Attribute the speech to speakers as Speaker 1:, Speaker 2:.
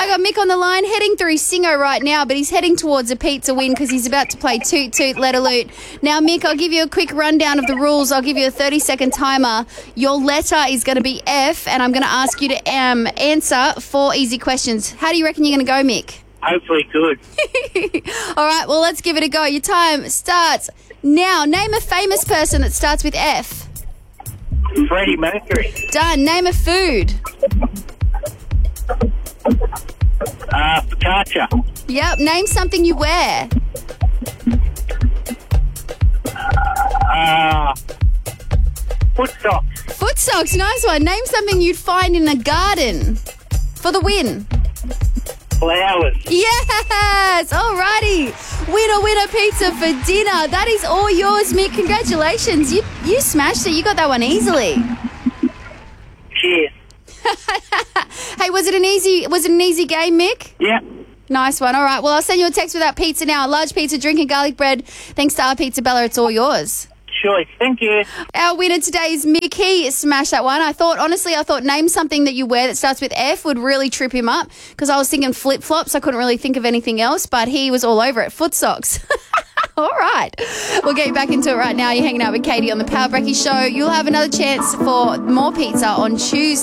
Speaker 1: got Mick on the line, heading through Singo right now, but he's heading towards a pizza win because he's about to play Toot Toot Letter Loot. Now, Mick, I'll give you a quick rundown of the rules. I'll give you a 30-second timer. Your letter is going to be F, and I'm going to ask you to answer 4 easy questions. How do you reckon you're going to go, Mick?
Speaker 2: Hopefully good.
Speaker 1: All right, well, let's give it a go. Your time starts now. Name a famous person that starts with F.
Speaker 2: Freddie Mercury.
Speaker 1: Done. Name a food.
Speaker 2: Focaccia.
Speaker 1: Yep. Name something you wear.
Speaker 2: Foot socks.
Speaker 1: Foot socks. Nice one. Name something you'd find in a garden for the win.
Speaker 2: Flowers.
Speaker 1: Yes! Alrighty. Winner pizza for dinner. That is all yours, Mick. Congratulations. You smashed it. You got that one easily.
Speaker 2: Cheers.
Speaker 1: Hey, was it an easy game, Mick?
Speaker 2: Yep.
Speaker 1: Nice one. All right. Well, I'll send you a text with that pizza now. A large pizza, drink and garlic bread. Thanks to our Pizza Bella. It's all yours.
Speaker 2: Choice. Thank you.
Speaker 1: Our winner today is Mick. He smashed that one. I thought name something that you wear that starts with F would really trip him up because I was thinking flip-flops. I couldn't really think of anything else, but he was all over it. Foot socks. All right. We'll get you back into it right now. You're hanging out with Katie on the Power Brekkie Show. You'll have another chance for more pizza on Tuesday.